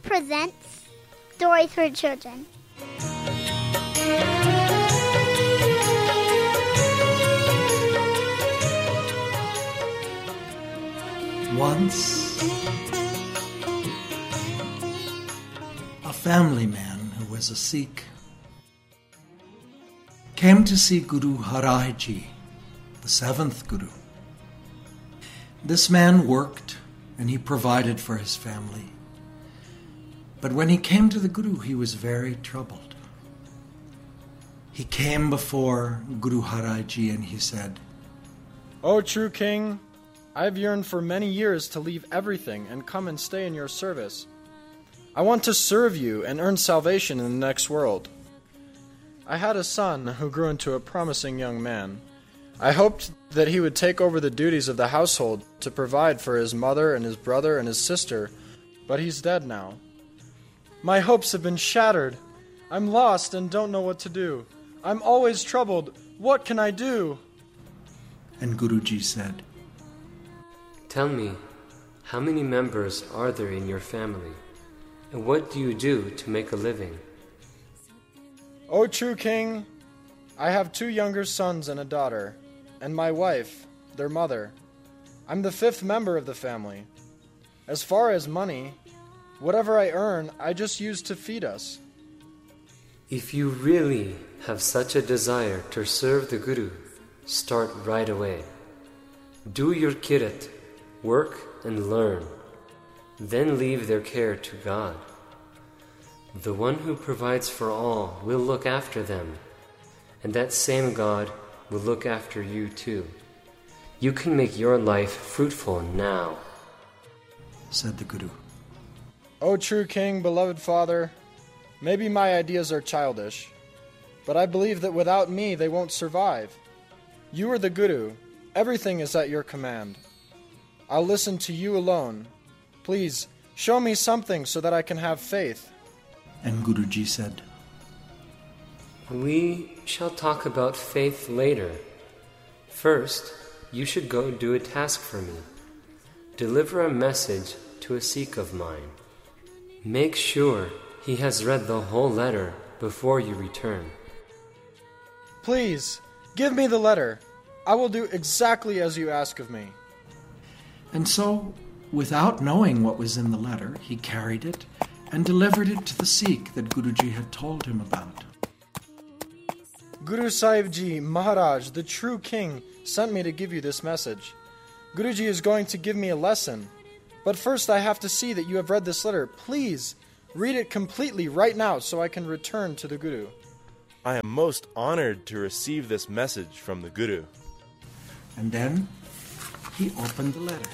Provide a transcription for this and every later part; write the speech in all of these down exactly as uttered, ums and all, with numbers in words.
presents Stories for Children. Once, a family man who was a Sikh came to see Guru Hari Ji, the seventh Guru. This man worked and he provided for his family. But when he came to the Guru, he was very troubled. He came before Guru Hari Ji and he said, "O true king, I've yearned for many years to leave everything and come and stay in your service. I want to serve you and earn salvation in the next world. I had a son who grew into a promising young man. I hoped that he would take over the duties of the household to provide for his mother and his brother and his sister, but he's dead now. My hopes have been shattered. I'm lost and don't know what to do. I'm always troubled. What can I do?" And Guruji said, "Tell me, how many members are there in your family? And what do you do to make a living?" "O true king, I have two younger sons and a daughter, and my wife, their mother. I'm the fifth member of the family. As far as money, whatever I earn, I just use to feed us." If you really have such a desire to serve the Guru, start right away. Do your kirat, work and learn. Then leave their care to God. The one who provides for all will look after them, and that same God will look after you too. You can make your life fruitful now, said the Guru. "O true king, beloved father, maybe my ideas are childish, but I believe that without me they won't survive. You are the Guru. Everything is at your command. I'll listen to you alone. Please, show me something so that I can have faith." And Guruji said, "We shall talk about faith later. First, you should go do a task for me. Deliver a message to a Sikh of mine. Make sure he has read the whole letter before you return." "Please, give me the letter. I will do exactly as you ask of me." And so, without knowing what was in the letter, he carried it and delivered it to the Sikh that Guruji had told him about. "Guru Sahib Ji, Maharaj, the true king, sent me to give you this message. Guruji is going to give me a lesson. But first I have to see that you have read this letter. Please, read it completely right now so I can return to the Guru." "I am most honored to receive this message from the Guru." And then he opened the letter.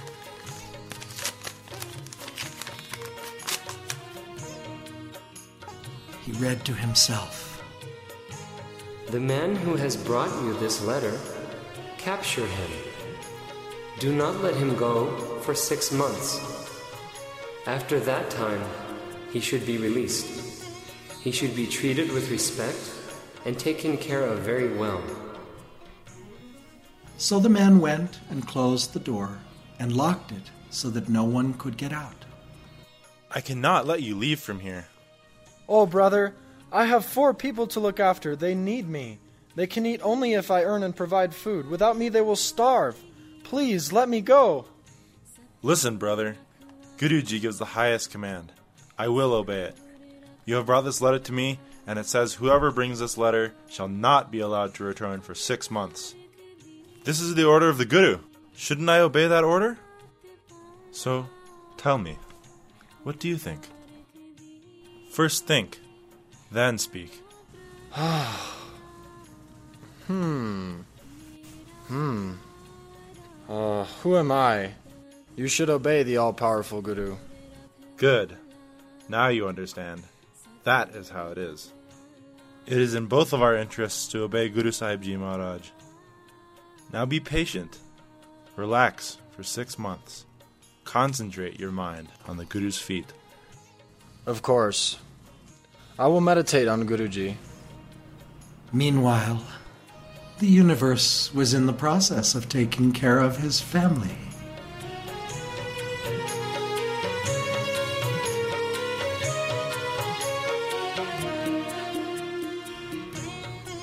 He read to himself, "The man who has brought you this letter, capture him. Do not let him go for six months. After that time, he should be released. He should be treated with respect and taken care of very well." So the man went and closed the door and locked it so that no one could get out. "I cannot let you leave from here." "Oh, brother, I have four people to look after. They need me. They can eat only if I earn and provide food. Without me, they will starve. Please, let me go." "Listen, brother. Guruji gives the highest command. I will obey it. You have brought this letter to me, and it says whoever brings this letter shall not be allowed to return for six months. This is the order of the Guru. Shouldn't I obey that order? So, tell me, what do you think? First think, then speak." Hmm. Hmm. Uh, who am I? You should obey the all-powerful Guru. Good. Now you understand. That is how it is. It is in both of our interests to obey Guru Sahib Ji Maharaj. Now be patient. Relax for six months. Concentrate your mind on the Guru's feet. Of course. I will meditate on Guruji. Meanwhile, the universe was in the process of taking care of his family.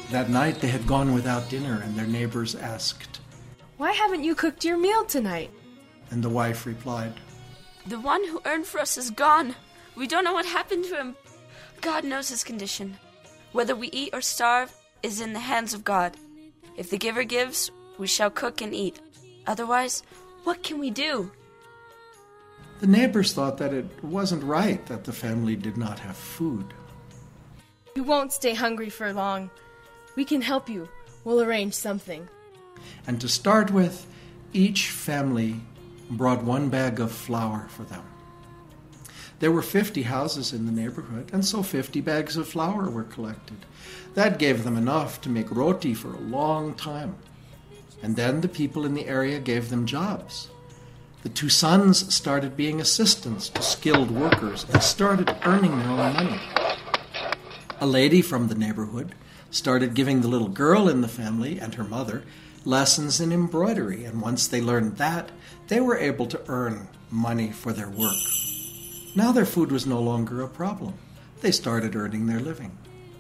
That night they had gone without dinner, and their neighbors asked, "Why haven't you cooked your meal tonight?" And the wife replied, "The one who earned for us is gone. We don't know what happened to him. God knows his condition. Whether we eat or starve is in the hands of God. If the giver gives, we shall cook and eat. Otherwise, what can we do?" The neighbors thought that it wasn't right that the family did not have food. "You won't stay hungry for long. We can help you. We'll arrange something." And to start with, each family brought one bag of flour for them. There were fifty houses in the neighborhood, and so fifty bags of flour were collected. That gave them enough to make roti for a long time. And then the people in the area gave them jobs. The two sons started being assistants to skilled workers and started earning their own money. A lady from the neighborhood started giving the little girl in the family and her mother lessons in embroidery, and once they learned that, they were able to earn money for their work. Now their food was no longer a problem. They started earning their living.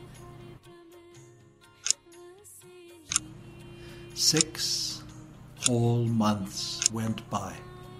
Six whole months went by.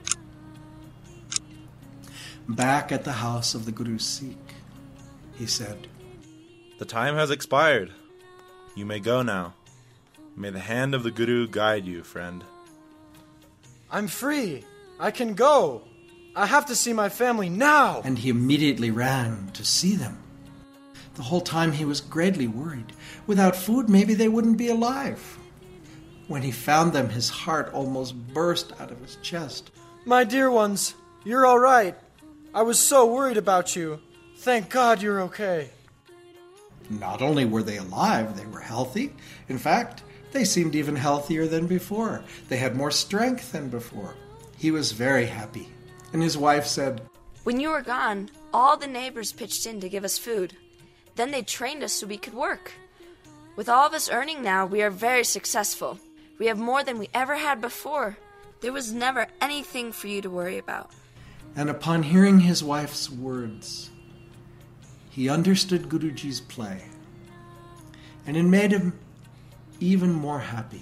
Back at the house of the Guru Sikh, he said, "The time has expired. You may go now. May the hand of the Guru guide you, friend." I'm free. I can go. I have to see my family now. And he immediately ran to see them. The whole time he was greatly worried. Without food, maybe they wouldn't be alive. When he found them, his heart almost burst out of his chest. My dear ones, you're all right. I was so worried about you. Thank God you're okay. Not only were they alive, they were healthy. In fact, they seemed even healthier than before. They had more strength than before. He was very happy. And his wife said, "When you were gone, all the neighbors pitched in to give us food. Then they trained us so we could work. With all of us earning now, we are very successful. We have more than we ever had before. There was never anything for you to worry about." And upon hearing his wife's words, he understood Guruji's play, and it made him even more happy.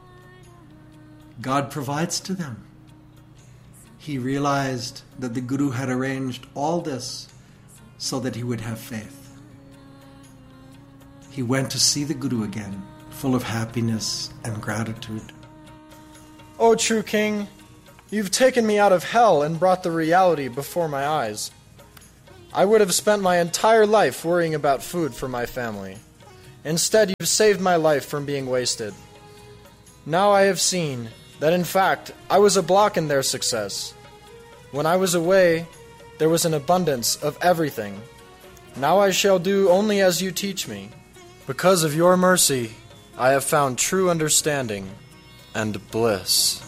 God provides to them. He realized that the Guru had arranged all this so that he would have faith. He went to see the Guru again, full of happiness and gratitude. O true king, you've taken me out of hell and brought the reality before my eyes. I would have spent my entire life worrying about food for my family. Instead, you've saved my life from being wasted. Now I have seen that in fact I was a block in their success. When I was away, there was an abundance of everything. Now I shall do only as you teach me. Because of your mercy, I have found true understanding and bliss.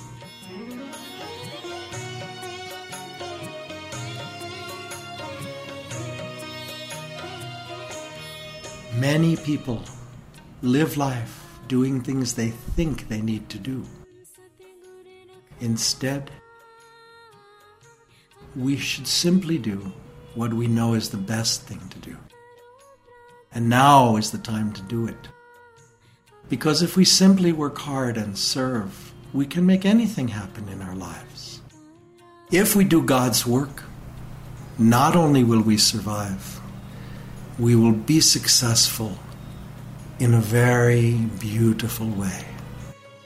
Many people live life doing things they think they need to do. Instead, we should simply do what we know is the best thing to do. And now is the time to do it. Because if we simply work hard and serve, we can make anything happen in our lives. If we do God's work, not only will we survive, we will be successful in a very beautiful way.